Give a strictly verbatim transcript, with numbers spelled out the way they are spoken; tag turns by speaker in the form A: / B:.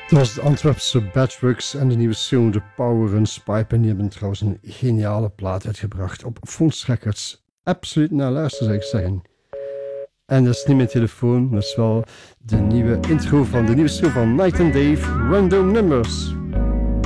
A: Dat was de Antwerpse Badworks en de nieuwe single The Power Runs Pipe. En die hebben trouwens een geniale plaat uitgebracht op Fonds Records. Absoluut naar luisteren, zou ik zeggen. En dat is niet mijn telefoon, dat is wel de nieuwe intro van de nieuwe single van Night and Dave, Random Numbers.